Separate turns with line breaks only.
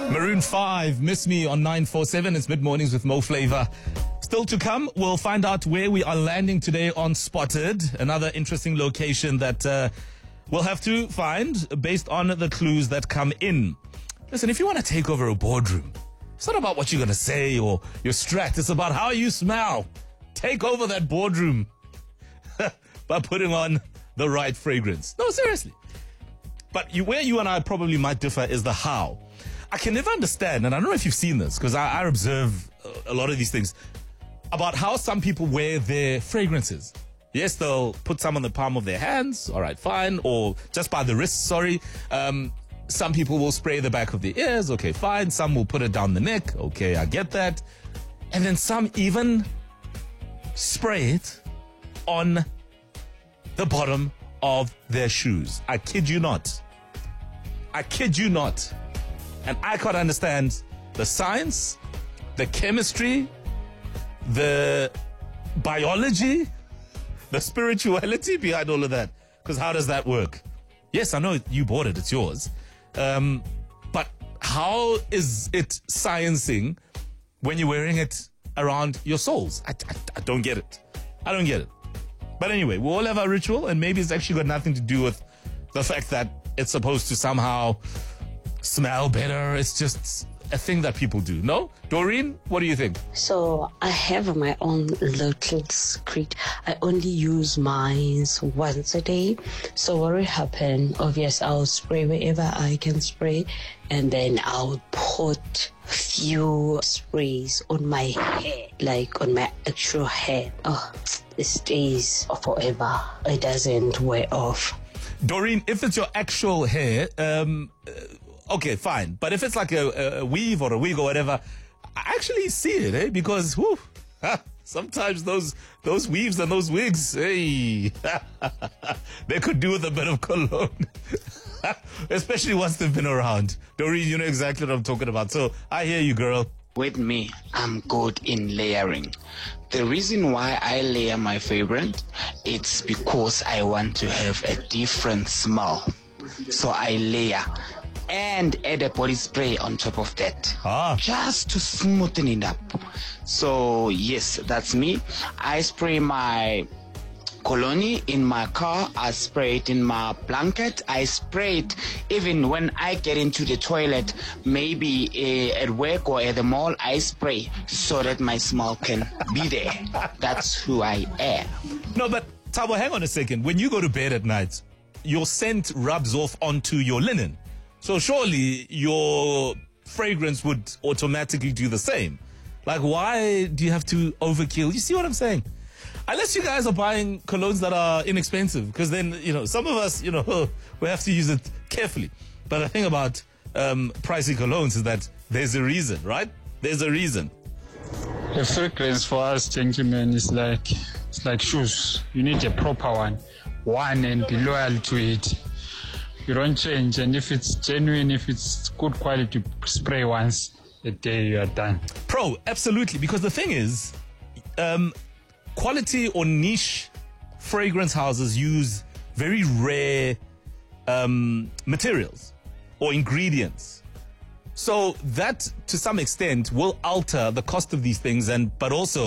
Maroon 5, Miss Me on 947. It's mid-mornings with Mo Flavor. Still to come, we'll find out where we are landing today on Spotted, another interesting location that we'll have to find based on the clues that come in. Listen, if you want to take over a boardroom, it's not about what you're going to say or your strat. It's about how you smell. Take over that boardroom by putting on the right fragrance. No, seriously. But where you and I probably might differ is the how. I can never understand, and I don't know if you've seen this, because I observe a lot of these things, about how some people wear their fragrances. Yes, they'll put some on the palm of their hands, all right, fine, or just by the wrists, sorry. Some people will spray the back of the ears, okay, fine. Some will put it down the neck, okay, I get that. And then some even spray it on the bottom of their shoes. I kid you not. I kid you not. And I can't understand the science, the chemistry, the biology, the spirituality behind all of that. Because how does that work? Yes, I know you bought it, it's yours. But how is it sciencing when you're wearing it around your soles? I don't get it. I don't get it. But anyway, we all have our ritual, and maybe it's actually got nothing to do with the fact that it's supposed to somehow smell better. It's just a thing that people do. No? Doreen, what do you think?
So I have my own little secret. I only use mine once a day. So what will happen, obviously I'll spray wherever I can spray, and then I'll put few sprays on my hair, like on my actual hair. Oh, it stays forever. It doesn't wear off.
Doreen, if it's your actual hair, okay, fine. But if it's like a weave or a wig or whatever, I actually see it, eh? Because sometimes those weaves and those wigs, hey, they could do with a bit of cologne. Especially once they've been around. Doreen, you know exactly what I'm talking about. So I hear you, girl.
With me, I'm good in layering. The reason why I layer my fragrance, it's because I want to have a different smell. So I layer and add a body spray on top of that, just to smoothen it up. So yes, that's me. I spray my cologne in my car, I spray it in my blanket, I spray it even when I get into the toilet, maybe at work or at the mall, I spray so that my smell can be there. That's who I am.
No, but Thabo, hang on a second. When you go to bed at night, your scent rubs off onto your linen. So surely your fragrance would automatically do the same. Like, why do you have to overkill? You see what I'm saying? Unless you guys are buying colognes that are inexpensive, because then, some of us, we have to use it carefully. But the thing about pricey colognes is that there's a reason, right? There's a reason.
A fragrance for us gentlemen is like shoes. You need a proper one and be loyal to it. You don't change, and if it's genuine, if it's good quality, spray once a day, you are done.
Absolutely, because the thing is, quality or niche fragrance houses use very rare materials or ingredients. So that, to some extent, will alter the cost of these things, but also